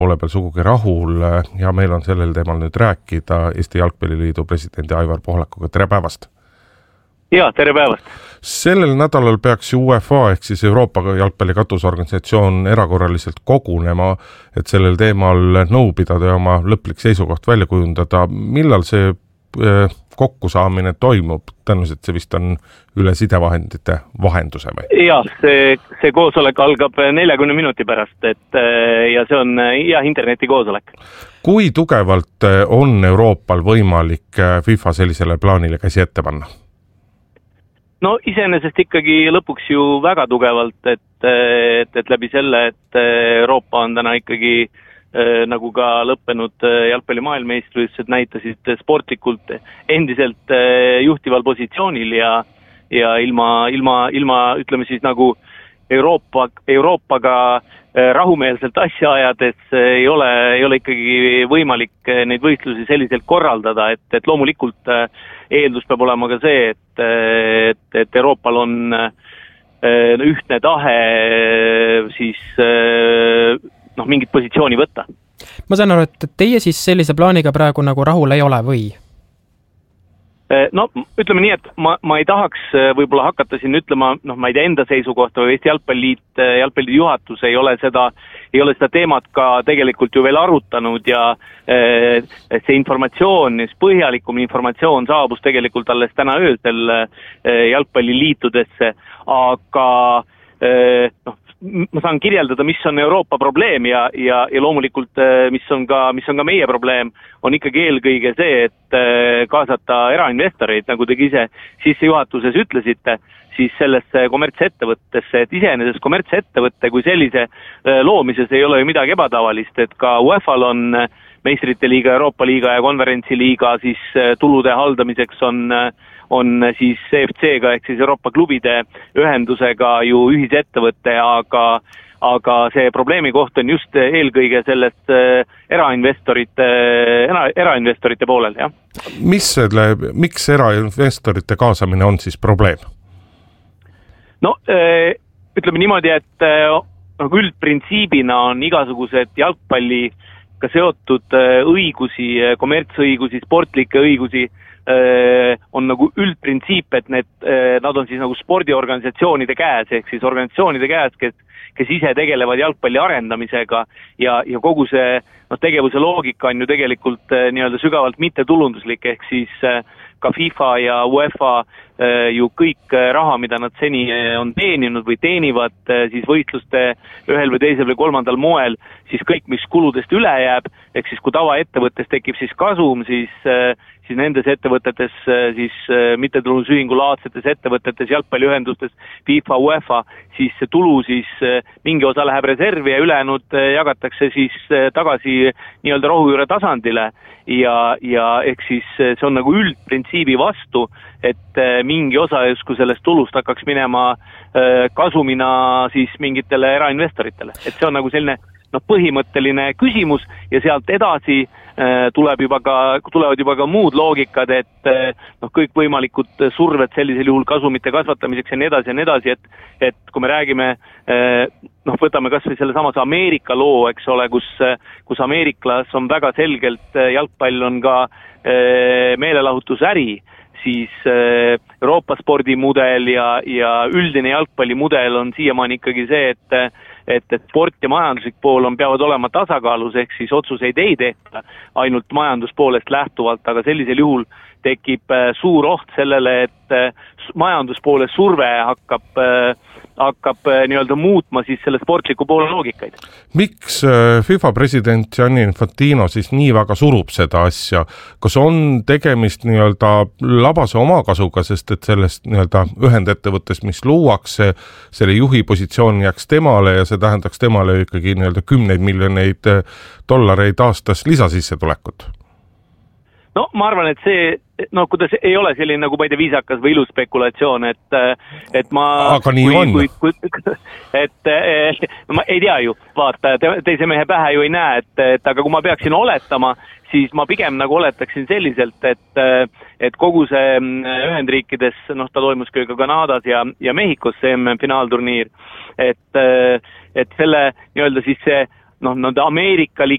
ole peal sugugi rahul ja meil on sellel teemal nüüd rääkida Eesti Jalgpalliliidu presidendi Aivar Pohlakuga. Tere päevast! Ja, tere päevast! Sellel nädalal peaks UEFA ehk siis Euroopa jalgpalli katusorganisatsioon erakorraliselt kogunema, et sellel teemal nõu pidada ja oma lõplik seisukoht välja kujundada. Millal see kokkusaamine toimub? Tõenäoliselt see vist on üle sidevahendite vahenduse või? Ja, see koosolek algab 40 minuti pärast, ja see on interneti koosolek. Kui tugevalt on Euroopal võimalik FIFA sellisele plaanile käsi ette panna? No iseenesest ikkagi lõpuks ju väga tugevalt, et läbi selle, et Euroopa on täna ikkagi nagu ka lõppenud jalgpalli maailmameistrivõistlused näitasid sportlikult endiselt juhtival positsioonil ja ilma ütleme siis nagu Euroopaga rahumeelselt asja ajades ei ole ikkagi võimalik neid võistlusi selliselt korraldada, et loomulikult eeldus peab olema ka see, et Euroopal on ühtne tahe siis mingit positsiooni võtta. Ma saan aru, et teie siis sellise plaaniga praegu nagu rahul ei ole või? No ütleme nii, et ma ei tahaks võib-olla hakata siin ütlema, ma ei tea enda seisukohta või Eesti Jalgpalliliidu juhatus ei ole seda teemat ka tegelikult ju veel arutanud ja see informatsioon, põhjalikum informatsioon saabus tegelikult alles täna öösel jalgpalliliitudesse, aga ma saan kirjeldada, mis on Euroopa probleem ja loomulikult, mis on ka meie probleem, on ikkagi eelkõige see, et kaasata erainvestoreid, nagu te ise sissejuhatuses ütlesite, siis sellesse kommertsettevõttesse, et iseenesest kommertsettevõtte kui sellise loomises ei ole ju midagi ebatavalist, et ka UEFA-l on meistrite liiga, Euroopa liiga ja konverentsiliiga siis tulude haldamiseks on siis EFC-ga ehk siis Euroopa klubide ühendusega ju ühisettevõte, aga see probleemi koht on just eelkõige sellest erainvestorite poolel, jah. Miks erainvestorite kaasamine on siis probleem? No, ütleme niimoodi, et üldprintsiibina on igasugused jalgpalliga seotud õigusi, kommertsõigusi, sportlikke õigusi, on nagu üldprintsiip, et nad on siis nagu spordiorganisatsioonide käes, ehk siis organisatsioonide käes, kes ise tegelevad jalgpalli arendamisega ja kogu see tegevuse loogika on ju tegelikult nii-öelda sügavalt mittetulunduslik, ehk siis ka FIFA ja UEFA ju kõik raha, mida nad seni on teeninud või teenivad siis võistluste ühel või teisel või kolmandal moel, siis kõik, mis kuludest üle jääb, ehk siis kui tavaettevõttes tekib siis kasum, siis nendes ettevõtetes, siis mittetulundusühingulaadsetes ettevõtetes, jalgpalliühendustes, FIFA, UEFA, siis see tulu siis mingi osa läheb reservi ja ülejäänud jagatakse siis tagasi nii-öelda rohujuure tasandile ja ehk siis see on nagu üldprintsiibi vastu, et mingi osa justkui sellest tulust hakkaks minema kasumina siis mingitele erainvestoritele. Et see on nagu selline põhimõtteline küsimus ja sealt edasi tulevad juba ka muud loogikad, et kõik võimalikud surved sellisel juhul kasumite kasvatamiseks ja nii edasi, et kui me räägime, võtame kas või selle samas Ameerika loo, eks ole, kus Ameeriklas on väga selgelt jalgpall on ka meelelahutusäri, siis Euroopa spordimudel ja üldine jalgpallimudel on siiamaani ikkagi see, et sport ja majanduslik pool peavad olema tasakaalus, ehk siis otsuseid ei tehta ainult majanduspoolest lähtuvalt, aga sellisel juhul tekib suur oht sellele, et majanduspoole surve hakkab nii-öelda muutma siis selle sportliku poole loogikaid. Miks FIFA president Gianni Infantino siis nii väga surub seda asja? Kas on tegemist nii-öelda labase omakasuga, sest et sellest nii-öelda ühendettevõttest, mis luuakse, selle juhi positsioon jääks temale ja see tähendaks temale ikkagi nii-öelda 10 miljoneid dollareid aastas lisasissetulekut? No ma arvan, et see, kuidas ei ole selline nagu ma ei tea viisakas või ilus spekulatsioon, et ma... Aga nii on. Ma ei tea ju, vaata, teise mehe pähe ju ei näe, et aga kui ma peaksin oletama, siis ma pigem nagu oletaksin selliselt, et kogu see Ühendriikides, ta toimus ka Kanadas ja Mehhikos see finaalturniir, et selle nii-öelda siis see noh, nad ameerikalik